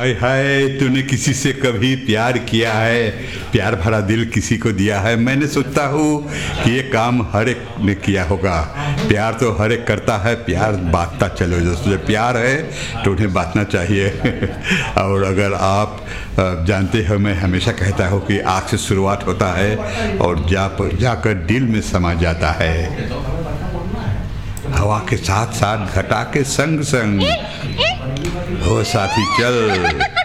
हाय हाय, तूने किसी से कभी प्यार किया है? प्यार भरा दिल किसी को दिया है? मैंने सोचता हूँ कि ये काम हर एक ने किया होगा। प्यार तो हर एक करता है, प्यार बांटता चलो। जो तुझे प्यार है तो उन्हें बांटना चाहिए। और अगर आप जानते हो, मैं हमेशा कहता हूँ कि आँख से शुरुआत होता है और जाकर दिल में समा जाता है। हवा के साथ साथ घटा के संग संग, हो साथी चल।